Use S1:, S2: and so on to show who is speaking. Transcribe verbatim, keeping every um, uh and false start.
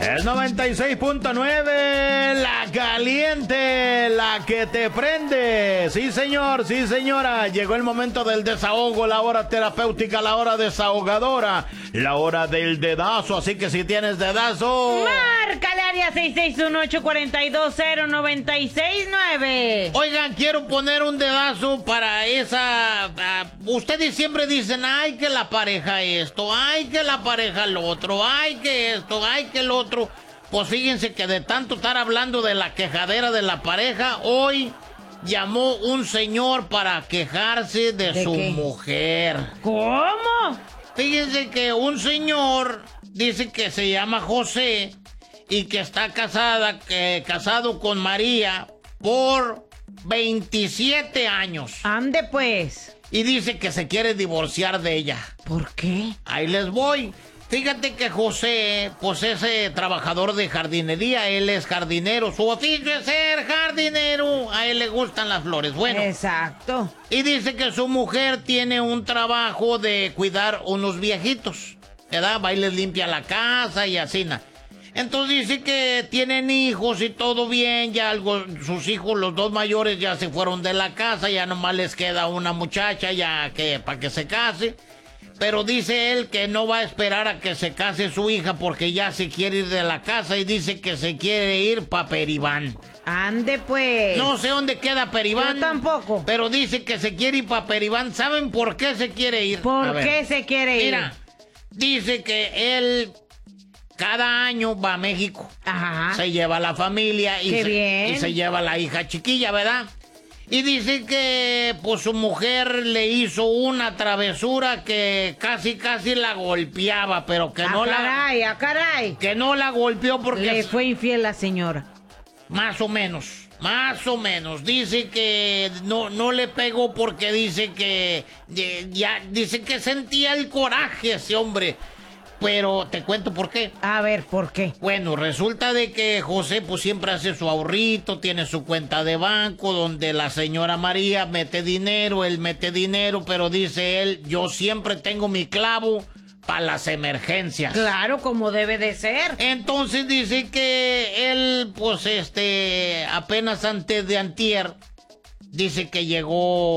S1: Es noventa y seis punto nueve, la caliente, la que te prende. Sí, señor, sí, señora. Llegó el momento del desahogo, la hora terapéutica, la hora desahogadora, la hora del dedazo. Así que si tienes dedazo,
S2: márcale área seis seis uno, ocho cuatro dos, cero nueve seis nueve.
S1: Oigan, quiero poner un dedazo para esa... Uh, ustedes siempre dicen, ay, que la pareja esto, ay, que la pareja lo otro, ay, que esto, ay, que lo otro. Pues fíjense que de tanto estar hablando de la quejadera de la pareja, hoy llamó un señor para quejarse de,
S2: ¿De
S1: su
S2: qué?
S1: mujer.
S2: ¿Cómo?
S1: Fíjense que un señor dice que se llama José y que está casada, que, casado con María por veintisiete años.
S2: Ande pues.
S1: Y dice que se quiere divorciar de ella.
S2: ¿Por qué?
S1: Ahí les voy. Fíjate que José, pues es eh, trabajador de jardinería, él es jardinero, su oficio es ser jardinero, a él le gustan las flores, bueno.
S2: Exacto.
S1: Y dice que su mujer tiene un trabajo de cuidar unos viejitos, ¿verdad? Va y les limpia la casa y así, ¿no? Entonces dice que tienen hijos y todo bien, ya algo, sus hijos, los dos mayores ya se fueron de la casa, ya nomás les queda una muchacha ya que para que se case. Pero dice él que no va a esperar a que se case su hija porque ya se quiere ir de la casa y dice que se quiere ir pa' Peribán.
S2: Ande pues.
S1: No sé dónde queda Peribán.
S2: Yo tampoco.
S1: Pero dice que se quiere ir pa' Peribán. ¿Saben por qué se quiere ir?
S2: ¿Por
S1: A ver.
S2: qué se quiere ir?
S1: Mira, dice que él cada año va a México.
S2: Ajá.
S1: Se lleva a la familia y,
S2: Qué
S1: se,
S2: bien.
S1: y se lleva a la hija chiquilla, ¿verdad? Y dice que pues su mujer le hizo una travesura que casi casi la golpeaba, pero que
S2: Ah,
S1: no
S2: caray, ah, caray.
S1: la que no la golpeó porque
S2: Le fue infiel la señora.
S1: más o menos, más o menos. Dice que no no le pegó porque dice que eh, ya dice que sentía el coraje ese hombre. Pero te cuento por qué.
S2: A ver, ¿por qué?
S1: Bueno, resulta de que José pues siempre hace su ahorrito, tiene su cuenta de banco donde la señora María mete dinero, él mete dinero, pero dice él, yo siempre tengo mi clavo para las emergencias.
S2: Claro, como debe de ser.
S1: Entonces dice que él pues este apenas antes de antier dice que llegó